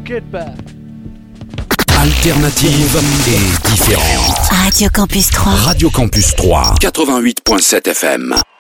Get back. Alternative et différente. Radio Campus 3. Radio Campus 3. 88.7 FM.